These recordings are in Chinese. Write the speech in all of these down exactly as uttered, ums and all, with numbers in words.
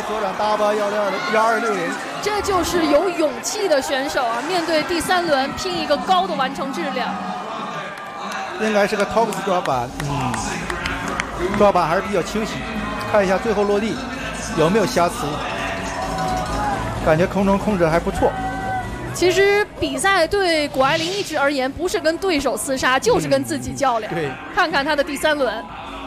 左转大八幺六幺二六零， 这就是有勇气的选手啊！面对第三轮拼一个高的完成质量， 应该是个 Tox 抓板，嗯，抓板还是比较清晰。看一下最后落地有没有瑕疵，感觉空中控制还不错。 其实比赛对谷爱凌一直而言，不是跟对手厮杀，就是跟自己较量。 嗯、对， 看看他的第三轮，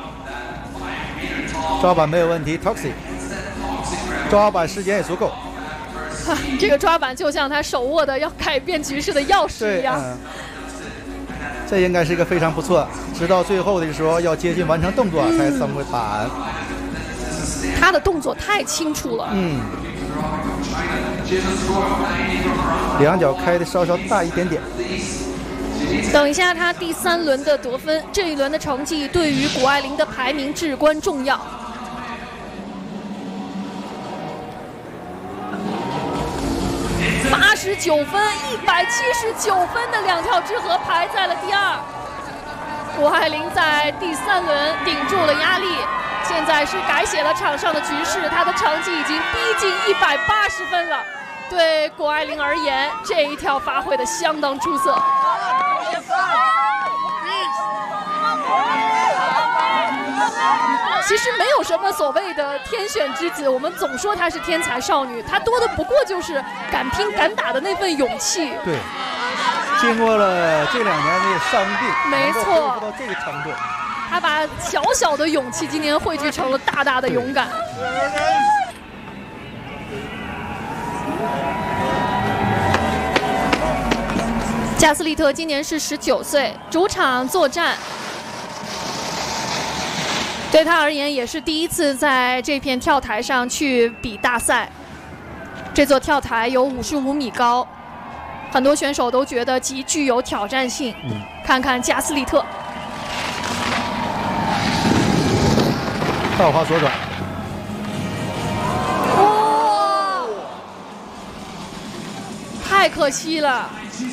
抓板没有问题 ，Toxi， 抓板时间也足够。 这个抓板就像他手握的要改变局势的钥匙一样。 嗯、这应该是一个非常不错，直到最后的时候要接近完成动作才送回板。 嗯、他的动作太清楚了。 嗯。两脚开的稍稍大一点点。 等一下，他第三轮的得分，这一轮的成绩对于谷爱凌的排名至关重要。八十九分，一百七十九分的两跳之和排在了第二。谷爱凌在第三轮顶住了压力，现在是改写了场上的局势，她的成绩已经逼近一百八十分了。对谷爱凌而言，这一跳发挥的相当出色。其实没有什么所谓的天选之子，我们总说她是天才少女，她多的不过就是敢拼敢打的那份勇气。 对，经过了这两年的伤病， 没错，恢复到这个程度， 她把小小的勇气今年汇聚成了大大的勇敢。加斯利特今年是十九岁，主场作战，对他而言也是第一次在这片跳台上去比大赛。这座跳台有五十五米高，很多选手都觉得极具有挑战性。嗯、看看加斯利特， 倒滑左转， 哇，太可惜了。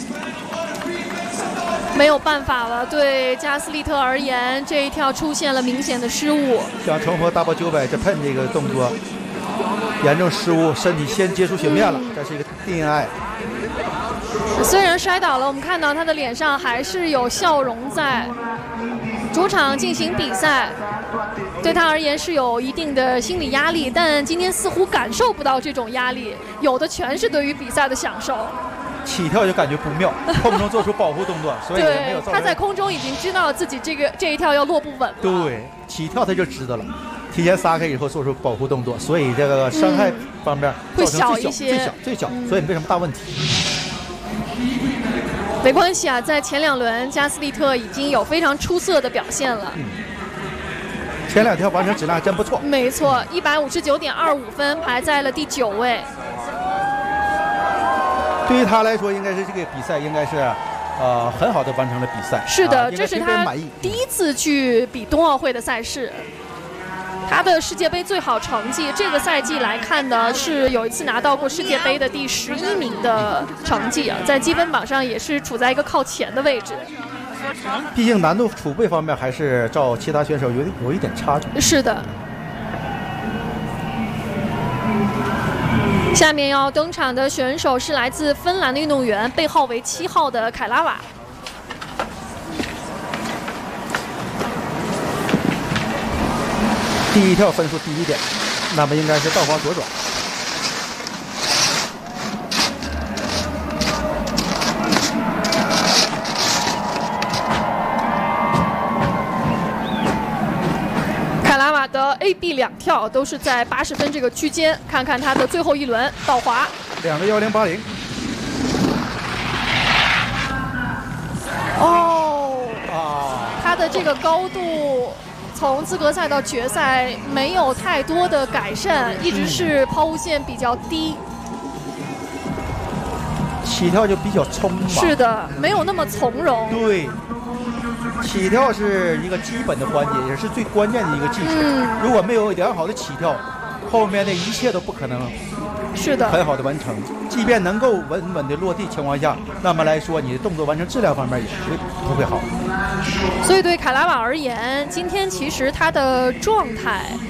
没有办法了，对加斯利特而言，这一跳出现了明显的失误。 想重合 double 九百这喷这个动作，严重失误，身体先接触雪面了，嗯、这是一个 D N I。 虽然摔倒了，我们看到他的脸上还是有笑容在。主场进行比赛，对他而言是有一定的心理压力，但今天似乎感受不到这种压力，有的全是对于比赛的享受。 起跳就感觉不妙，空中做出保护动作，所以也没有造成。 他在空中已经知道自己这个这一跳要落不稳了。 对，起跳他就知道了，提前撒开以后做出保护动作，所以这个伤害方面会小一些， 最小最小，所以没什么大问题。 没关系啊，在前两轮加斯利特已经有非常出色的表现了。 嗯、前两跳完成质量还真不错。 没错，一百五十九点二五分排在了第九位。 对于他来说，应该是这个比赛应该是，呃，很好的完成了比赛。 是的， 啊、 这是他第一次去比冬奥会的赛事。他的世界杯最好成绩，这个赛季来看呢，是有一次拿到过世界杯的第十一名的成绩啊，在积分榜上也是处在一个靠前的位置。 毕竟难度储备方面还是照其他选手有有一点差距。 是的。下面要登场的选手是来自芬兰的运动员，背号为七号的凯拉瓦。 第一跳分数低一点，那么应该是倒滑左转。 凯拉瓦的 A B 两跳都是在八十分这个区间，看看他的最后一轮倒滑， 两个幺零八零。 哦，啊，他的这个高度从资格赛到决赛没有太多的改善，一直是抛物线比较低。 起跳就比较匆忙。 是的，没有那么从容。 对。起跳是一个基本的环节，也是最关键的一个技术。嗯、如果没有良好的起跳，后面的一切都不可能是的很好的完成。即便能够稳稳的落地情况下，那么来说你的动作完成质量方面也会不会好。 所以对凯拉瓦而言，今天其实他的状态